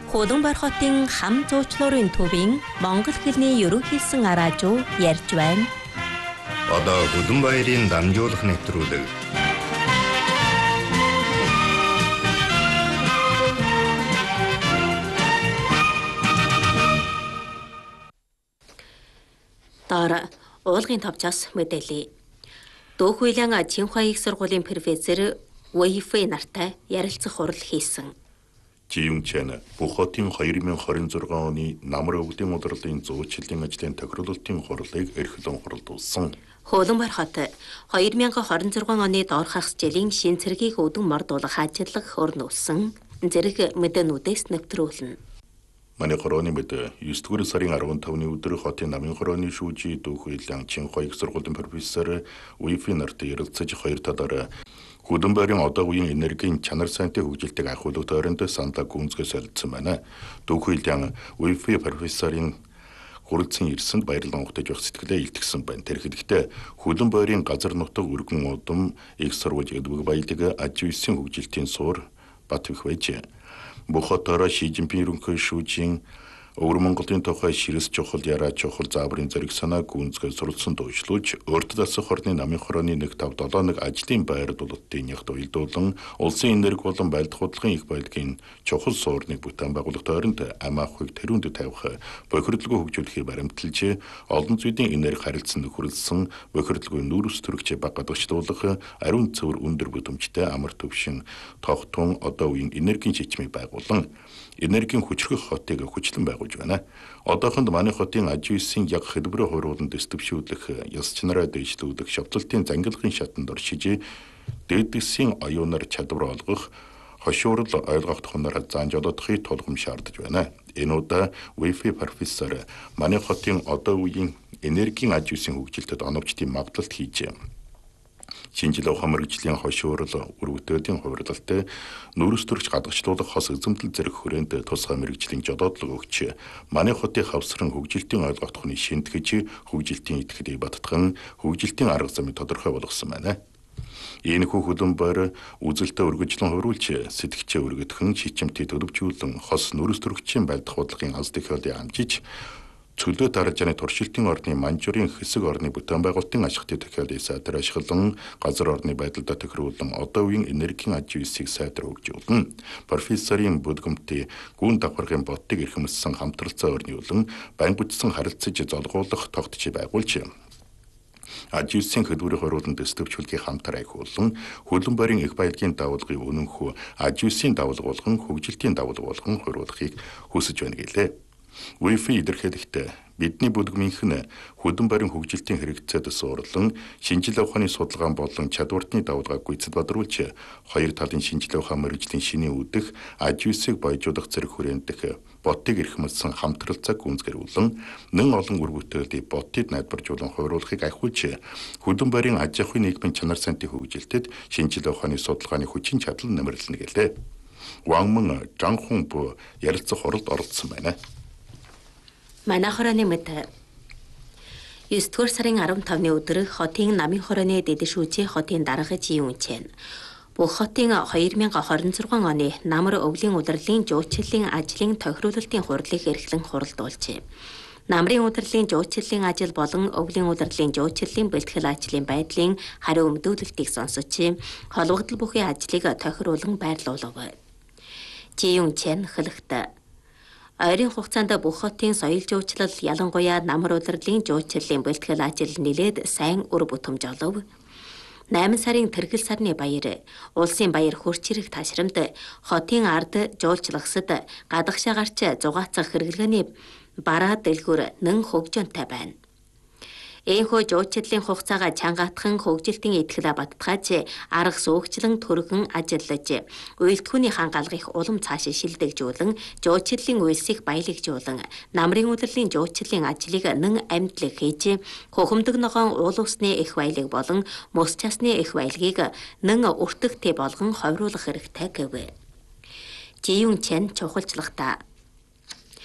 Хуланбар хотын хам зуучлуурын төвийн монгол хэлний ерөнхийсэн араажуу ярьж байна. Одоо Хуланбаярын дамжуулах нэвтрүүлэг. Доор уулгын товчоос мэдээлье. Дүүхүйлэн Чинхуа их сургуулийн профессор Вэйфэй нартай ярилцах хурал хийсэн. Жиюнчэн Бухотын 2026 оны намар өвлийн удирдлын зуучлалын ажлын тохируулалтын хурлыг эрхлэн хурлуулсан. Хуланбар хот 2026 оны доор хагас жилийн шин цэргийг өдөн мордуулах ажиллага хөрнүүлсэн. Зэрэг мэдээнүүдээс нэвтрүүлнэ. Манай хорооны мэд 9-р сарын 15-ны өдөр хотын намын хорооны шүүжий Дүүхүйлэн Чинхуа их сургуулийн профессор Вэйфэй нартай ярилцаж хоёр талаар Хуланбарын одоо үеийн энергийн чанар сайнтай хөгжилтийг ахиулах тойронд саналаа гүнзгий солилцсон байна. Дүүхүйлэн Вэйфэй профессорын хүрэлцэн ирсэнд баярлан ухтаж явах сэтгэлээ илтгэсэн байна. Тэр хэлэхдээ Хуланбарын газар нутаг өргөн удам их сурвалж эдвэг баялаг аж үйлсийн хөгжилтийн суур бат их байж. Бухотоор Ши Жинпин ерөнхий шүүжийн Өвөр Монголын тухай ширэс чухал яраа чухал зааврын зэрэг санаа гүнзгий суралцсан дуушлууж Урд Дасах хорны намын хорооны 1-5-7 ажлын байр дулаалтын ягт уялдуулан улсын энерги болон байлдах худлын их баялагын чухал суурныг бүтээн байгуулах тойронд ам ахуйг тэрүүнд тавих бохирдлого хөгжүүлэхийг баримталж олон зүйдийн энерги харилцан нөхөрлсөн бохирдлогын нүүрс төрөгч багадагчлуулах ариун цэвэр өндөр бүтээмжтэй амар төвшин тогтун одоо үеийн энергийн чичмийг байгуулан энергийн хүчрэх хотыг хүчлэн байгуулж байна. Одоохонд манай хотын аж үйлсийн яг хэлбэрээ хойруулан дэвтөвшүүлэх, яс чанараа дэвшлүүлэх, шавталтын зангилгын шатанд оршиж, дээдсийн оюунаар чадвар олгох, хошуурал ойлгох тухнаар зааж олдохыг тулгам шаардж байна. Энэ удаа Вэйфэй профессор манай хотын одоо үеийн энергийн аж үйлсийн хөгжилтэд оновчтын магадaltaд хийж шинжлэх ухаан мэргэжлийн хошуурал өргөдөөдийн хувирлалтай нүүрс төрч гадагшлуулах хос эзэмдэл зэрэг хүрээнд тусгай мэргэжлийн жодоодлого өгч манай хотын хавсран хөгжилтийн ойлгох тухны шинтгэж хөгжилтийн итгэлийг баттган хөгжилтийн арга замыг тодорхой болгосон байна. Энэхүү Хуланбар үзэлтэй өргөжлөн хөрвүүлж сэтгчээ өргөдгөн шичмтий төлөвчүүлэн хос нүүрс төрөгчийн байлдах бодлогын аз технологи амжиж цөлөө дараажны туршилтын орны манжурын хэсэг орны бүтээн байгуулалтын ашигтай технологи сайдар ашиглан газар орны байдалд тохируулан одоо үеийн энергийн аж үйлсийг сайдар хөгжүүлнэ. Профессорын бүдгэмтий гүн давхаргын бодтыг эрхэмлсэн хамтралцаа өрнүүлэн байн бүтсэн харилцаж золгуулах тогтчийг байгуулж аж үйлсийн хөдөлгөөрийн хориулан дэвтөвчүүлгийг хамтар ахиулан Хуланбарын их баялагын давалгын үнэнхүү аж үйлсийн давалга болгон хөгжилтийн давалга болгон хориулахыг хүсэж байна гэлээ. Вэйфэй илэрхийлэхдээ бидний бүлгмийнх нь Хуланбарын хөгжилтийн хэрэгцээд суурлан шинжлэх ухааны судалгаан болон чадвартны давалгааг гүйцэд бадруулж хоёр талын шинжлэх ухаан мэргэжлийн шинийн үдэх аж үйлсийг баяжуулах зэрэг хүрэндэх ботыг эрхэмлсэн хамтралцаг гүнзгэрүүлэн нэн олон үр бүтээлийг ботыг найдваржуулан хойруулахыг ахиулж Хуланбарын аж ахуйн нийгмийн чанар сайнтын хөгжилтэд шинжлэх ухааны судалгааны хүчин чадал нэмэрлэнэ гэлээ. Вангман Жанхун бу ярилцах хуралд оролцсон байна. Манай хорооны мэд 9-р сарын 15-ны өдөр хотын намын хорооны дэд шүүжийн хотын дарга Жиюнчэн бүх хотын 2026 оны намар өвлийн удирдлын жуулчлалын ажлын тохируулалтын хурлыг эрхлэн хуралдуулжээ. Намрын удирдлын жуулчлалын ажил болон өвлийн удирдлын жуулчлалын бэлтгэл ажлын байдлын хариу өмдүүлэлтийг сонсож, холбогдол бүхий ажлыг тохируулан байрлуулав. Жиюнчэн хэлэхдээ ойрын хугацаанд бүх хотын соёл жуулчлал ялангуяа намар удирдлын жуулчлалын бэлтгэл ажил нэлээд сайн үр бүтэмж олов. 8 сарын тэргэл сарны баяр, улсын баяр хурц хэрэг ташрамд хотын ард жуулчлагсад гадагшаа гарч зугаацах хэрэглгээний бараа дэлгүүр нэн хөгжөнтэй байна. Энэхүү жуулчлалын хугацаагаа чангаатхан хөгжилтийн итгэлээ баттгааж арга суугчлан төргөн ажиллаж үйлдвэрийн хангаалгын улам цааш шилдэгжүүлэн жуулчлалын үйлсийг баялагжуулан намрын удирдлын жуулчлалын ажлыг нэн амьдлаг хийж хөхөмдөг ногоон уул усны их баялаг болон мөс часны их баялагийг нэн өртөгтэй болгон ховруулах хэрэгтэй гэв. Жиюнчэн чухалчлагта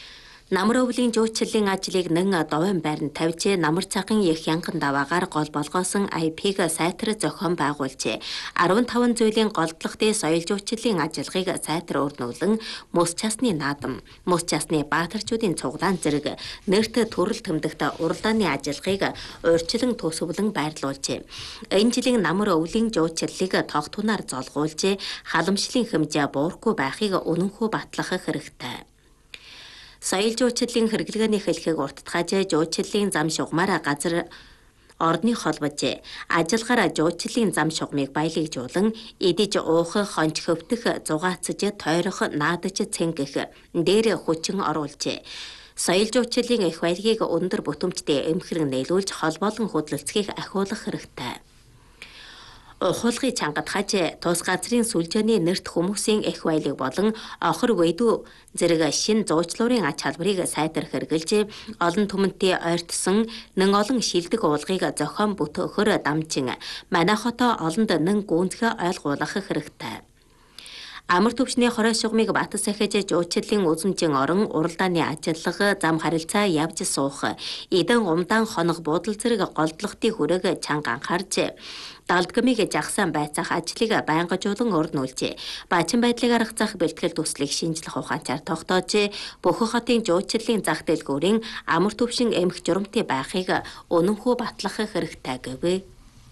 Намар өвлийн жуучлалын ажлыг нэн довын байранд тавьж, намар цагын их янган даваагаар гол болгоосон IP-г сайтар зохион байгуулжээ. 15 зүйлийн голдлогын соёл жуучлалын ажиллагааг сайтар өрнүүлэн мөс часны наадам, мөс часны баатарчуудын цуглаан зэрэг нэрт төрөл төмдөгт уралдааны ажиллагааг урьдчилан төсөвлөн байрлуулжээ. Энэ жилийн намар өвлийн жуучлалыг тогтунаар золгуулж, халамжлалын хэмжээ буурахгүй байхыг үнэнхүү батлах хэрэгтэй. Соёл жуучлалын хэрэглгээний хэлхийг уртдгаж, жуучлалын зам шугамаар газар орны холбож, ажиллагаар жуучлалын зам шугамыг баялагжуулан, идэж уух, хонч хөвтөх, зугаацж, тойрох, наадаж, цэнгэх дээр хүчин оруулжээ. Соёл жуучлалын их баялагийг өндөр бүтэмжтэй эмхрэг нийлүүлж, холбоолон хөдөлгцгийг ахиулах хэрэгтэй. Ухуулгын чангад хаж тус газрын сүлжээний нэрт хүмүүсийн их баялаг болон охор вэдүү зэрэг шин зуучлуурын ач холбогдыг сайтар хэрэгжилж, олон түмэнтэй ойртсон нэн олон шилдэг уулгыг зохион бүтөөхөр дамжин манай хотоо олонд нэн гүнзгий ойлгуулах хэрэгтэй. Амар төвчний хорой шугамыг бат сахиж, жуучлалын үзмжин орон уралдааны ажиллага, зам харилцаа явж суух, эдэн умдаан хоног буудал зэрэг голдлогтын хүрээг чанга анхаарж, далдгамыг жагсаан байцаах ажлыг байнгажуулан өрнүүлжээ. Баачин байдлыг аргацах бэлтгэл төслийг шинжлэх ухаанчаар тогтоож, Бөхөн хотын жуучлалын зах дэлгүүрийн амар төвшин эмх журамтай байхыг үнэнхүү батлах хэрэгтэй гэв.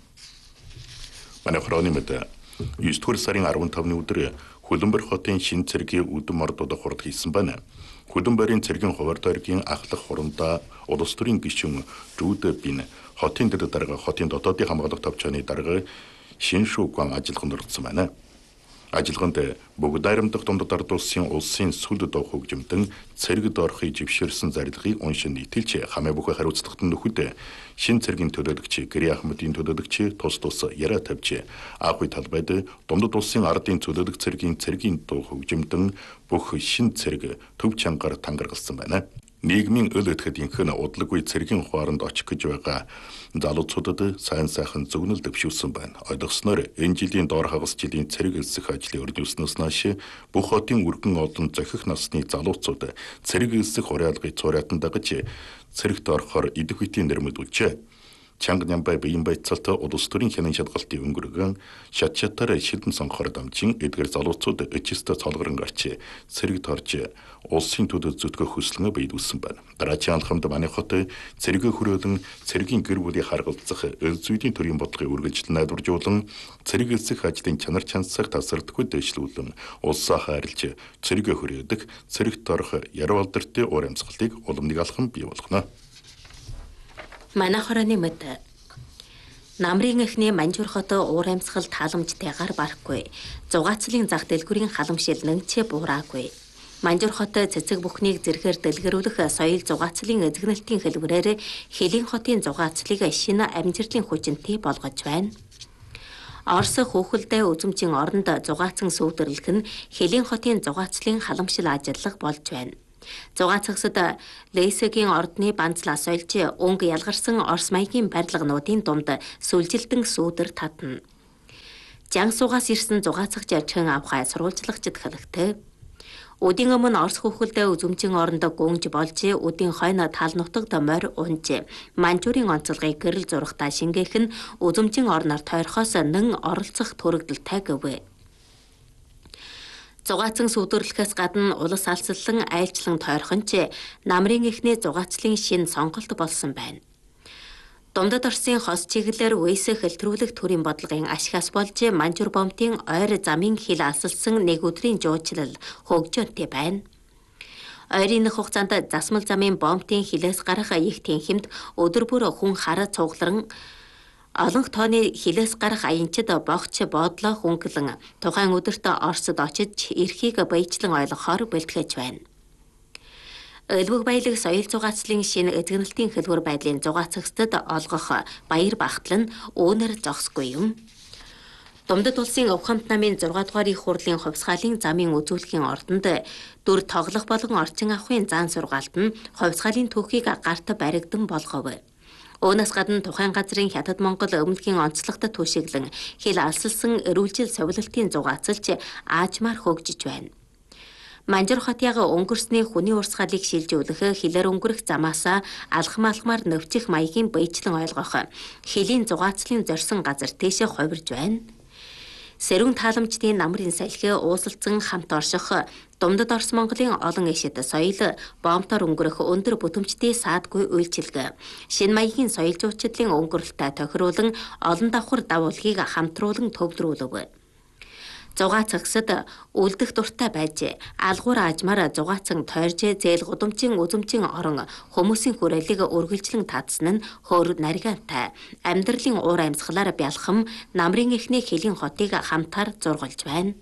Манай хорооны мэд 9-р сарын 15-ны өдөр Хөлбөмбөр хотын шин цэргийн үдэм ордууд хурд хийсэн байна. Хөлбөмбөрийн цэргийн хуваарь ахлах хурамдаа улс төрийн гишүүн Жүүд Бин хотын дэд дарга хотын дотоодын хамгаалах товчооны дарга шин шүүгэн ажиллаханд оролцсон байна. Ажиллаганд бүгд айрамдах дундад ардуулсан улсын сүлд доо хөгжимтэн цэрэгд орохыг живширсэн зарилгыг уншин нийтэлж, хамаа бүхэ хариуцлагад нөхөд шин цэргийн төлөөлөгч Гэрий Ахмадын төлөөлөгч тус яриа тавьж, Аахуй талбайд дундад улсын ардын төлөөлөх цэргийн дуу хөгжимтэн бүх шин цэрэг төв чангаар тангаргалсан байна. Нийгмийн өл өтгөдийнх нь удалгүй цэргийн хуаранд очих гэж байгаа залуучуудад сайн сайхан зөвнөл дэвшүүлсэн байна. Ойлгосноор энэ жилийн доор хагас жилийн цэрэг элсэх ажлын өрнүүлснээс нааш бүх хотын өргөн олон зохих насны залуучууд цэрэг элсэх хураалгыг цураатан дагаж цэрэгт орохоор идэх үеийн нэрмэдүүлжээ. Чанга Нямбай биеийн байцаалт улс төрийн хянан шалгалтын өнгөргөн шатшатаар шилэн сонгохоор дамжин эдгээр залуучууд эчэстэ цолгорон гарч цэрэгт орж улсын төдөд зүтгэх хүслэн биелүүлсэн байна. Дараагийн алхамд манай хот цэрэгэ хөрөөлөн цэрэгийн гэр бүлийг харгалзах эл зүйдийн төрийн бодлогын үргэлжлэл найдваржуулан цэрэг элсэх ажлын чанар чансаг тасардаггүй дэвшлүүлэн улсаа хайрлж цэрэгэ хөрөөдөг цэрэгт орох яруу алдартай уур амьсгалыг уламжлалт алхам бий болгоно. Манай хорооны мэд намрын эхний Манжуур хот уур амьсгал тааламжтайгаар барахгүй. Зугаацлын зах дэлгүүрийн халамжил нэгчээ буураагүй. Манжуур хот цэцэг бүхнийг зэргээр дэлгэрүүлэх соёл зугаацлын эзэгнэлтийн хэлбэрээр Хэлийн хотын зугаацлыг шинэ амжилтын хүчинтэй болгож байна. Орос хөөхөлдөө үзмжийн оронд зугаацсан сүйдэрлэх нь Хэлийн хотын зугаацлын халамжил ажиллах болж байна. Зугаацагсад Лейсегийн ордны банцлаас олж өнгө ялгарсан Орос маягийн барилгынуудын дунд сүлжилтэн сүүдэр татна. Жан суугаас ирсэн зугаацагч чин авхай сурвалжлагчд хэлэхтэй. Өдийн өмнө Орос хөөхөлдөө үзмжийн оронд гүнж болж өдийн хойно тал нутагт морь унж Манжуурын онцлогыг гэрэл зурхтаа шингээх нь үзмжийн орноор тойрхоос нэн оролцох төрөгдөлтэй гэв. Зугаацсан сүдэрлэхээс гадна улс алслан айлчлан тойрхонч намрын эхний зугаацлын шин сонголт болсон байна. Думдад Оросын хос чиглэлээр үесэх хэлтрүүлэх төрийн бодлогын ашигаас болж Манжуур бомтын ойр замын хил асалсан нэг өдрийн жуучлал хөгжөөнтэй байна. Ойрын хугацаанд засмал замын бомтын хилээс гарах их тэнхимд өдөр бүр хүн хараа цугларан олон тооны хилээс гарах аянчид богч бодлоо хөнгөлөн тухайн өдөрт Оросд очиж эрхийг баяжлан ойлгохоор бэлтгэж байна. Өлбөг баялаг соёл зугаацлын шинэ эзэгнэлтийн хэлбэр байдлын зугаацагчдад олгох баяр багтал нь үүнээр зогсгүй юм. Думдад улсын Увхамт намын 6 дугаар их хурлын хувьсгалын замын үзүүлэхийн ордонд дүр тоглох болон орчин авахын зан сургаалт нь хувьсгалын түүхийг гарт баригдан болгов. Үүнээс гадна тухайн газрын Хятад Монгол өмнөхийн онцлогтой түшиглэн хил алсалсан эрүүлжил совилтын зугаацалж аажмаар хөгжиж байна. Манжур хотыг өнгөрсний хүний урсгалыг шилжүүлэх хилээр өнгөрөх замаасаа алхмаар нөвчих маягийн баяжлан ойлгох хилийн зугаацлын зорьсон газар тийшээ хувирж байна. Сэрүүн тааламжтын намрын салхи уусалцсан хамт орших Думдад Орос Монголын олон эшид соёл бомтоор өнгөрөх өндөр бүтэмжтэй саадгүй үйлчилгээ шинэ маягийн соёл зуучлалын өнгөрлөлтөд тохируулан олон давхар дагуулгыг хамтруулан төвлөрүүлв. Зугаацагсад үлдэх дуртай байж алгуур аажмаар зугаацсан тойрж зээл гудамжийн үзэмжийн орон хүмүүсийн хүрээлийг үргэлжлэн татсан нь хөөр наригавтай амьдралын уур амьсгалаар бялхам намрын эхний хилийн хотыг хамтаар зургалж байна.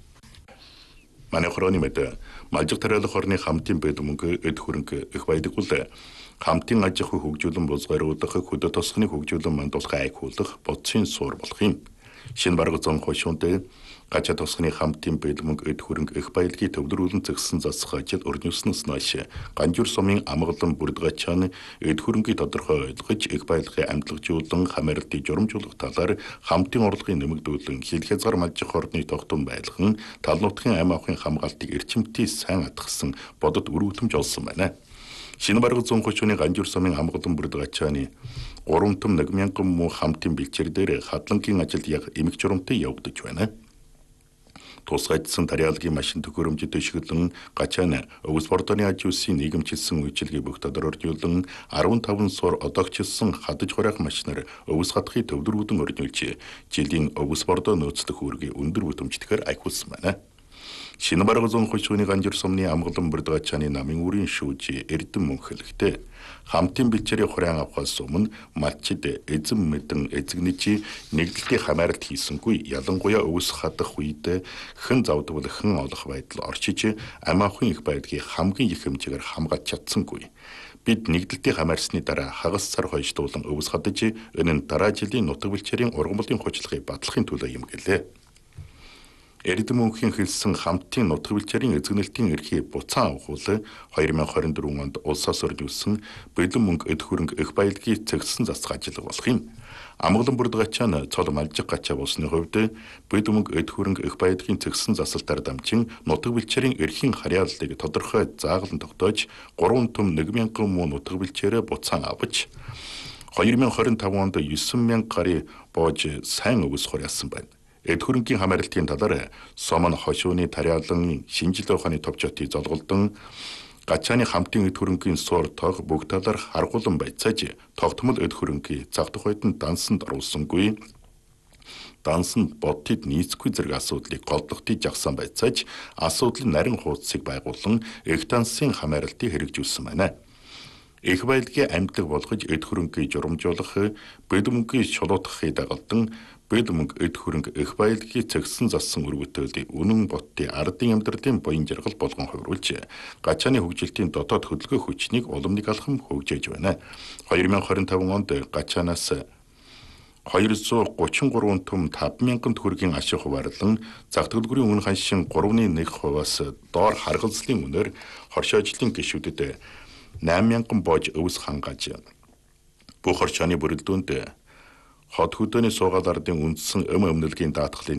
Манай хорооны мэд малжиг тариалах орны хамтын бэд мөнгө эд хөрөнгө их байдаггүй хамтын аж ахуй хөгжүүлэн бузгааруулах хөдөө тосгоны хөгжүүлэн мандуулах айхуулах бодсын суур болох юм. Шинэ бараг зон хошуунтэй гачаа тосгоны хамтын бэлмөнг эд хөрөнгө их баялагийг төвлөрүүлэн зэгсэн засах ажил өрнөснөөс нааш Ганжуур сумын амгалан бүрдгачааны эд хөрөнгийг тодорхой ойлгож их баялагын амтлагжуулан хамааралтыг журамжуулах талаар хамтын орлогын нэмэгдүүлэн хил хязгаар малжих орны тогтун байлган тал нутгийн ам ахуйн хамгаалтыг эрчимтэй сайн атгсан бодод өрөвтөмж олсон байна. Шинэ бараг зон хошууны Ганжуур сумын амгалан бүрдгачааны 3,100,000 муу хамтын бэлчээр дээр хадлангийн ажилд яг эмэг журамтай явагдаж байна. Тусгайдсан тариалгийн машин төхөөрөмжөд төшөглөн гачаана өвс бордоны аж үсийн нийгэмчилсэн үйлчилгээ бүх тодорхойлуулан 15 суур одоогчилсан хадаж хураах машинаар өвс хатхыг төвлөрүүлэн өрнүүлж жилийн өвс бордоо нөөцлөх үүргийг өндөр бүтэмжтэйгээр айхуулсан байна. Шинэ бараг зон хошууны Ганжуур сумны амгалан бүрдгачааны намын үрийн шүүж Эрдэм мөнхөлөгтэй хамтын бэлчээрийн хураан авахаас өмнө малчид эзэн мэдэн эзэгнэж нэгдэлтийн хамааралт хийсэнгүй ялангуяа өвс хадах үед хэн завдвал хэн олох байдал орчиж ам ахуйн их байдлыг хамгийн их хэмжээгээр хамгаалж чадсангүй. Бид нэгдэлтийн хамаарсны дараа хагас сар хойшлуулан өвс хадаж энэ нь дараа жилийн нутаг бэлчээрийн ургамлын хуучлагыг батлахын төлөө юм гэлээ. Эрдэм мөнхийн хэлсэн хамтын нутаг бэлчээрийн эзэгнэлтийн эрхийг буцаан авахул 2024 онд улсаас өрнүүлсэн бэлэн мөнгө эд хөрөнгө их баялагийг цэгцсэн засах ажил болох юм. Амгалан бүрдгачаан цол малжиг гачаа болсны хувьд бэлэн мөнгө эд хөрөнгө их баялагын цэгцсэн засалтаар дамжин нутаг бэлчээрийн эрхийн харьяаллыг тодорхой зааглан тогтоож 3,100,000 муу нутаг бэлчээрээ буцаан авч 2025 онд 9,000 гаруй боож сайн өвс хураасан байна. Эд хөрөнгийн хамааралтын талаар Сомон хошууны тариалан шинжлэх ухааны товчотыг золголдон гачааны хамтын эд хөрөнгийн суур тог бүх талаар харгуулан байцааж тогтмол эд хөрөнгийн цагдах байдан дансанд оруулсангүй дансанд бодтыг нийцгүй зэрэг асуудлыг голдохтыг жагсан байцааж асуудлын нарийн хуудсыг байгуулан их дансын хамааралтыг хэрэгжүүлсэн байна. Их баялагын амьдлаг болгож эд хөрөнгийг журамжуулах, бэлмөнгийг шулуутгахыг дагалдан бэлмөнг эд хөрөнгө их баялагийг цэгсэн зассан өргөтөлд үнэн боттын ардын амьдралын буян жаргал болгон хувируулж гачааны хөгжилтийн дотоод хөдөлгөөн хүчнийг уламныг алхам хөгжиж байна. 2025 онд гачаанаас 233 төм 5,000 төгрөгийн ашиг хуваарлан зах төлбөрийн үнэ ханшин 3.1%-аас доор харгалзлын үнээр хоршоожлын гишүүдэд 8,000 боож өвс хангааж бүх орчооны бүрэлдэхүүнд хот хөдөөний суугаал ардын үндсэн өмнөлгийн даатгалын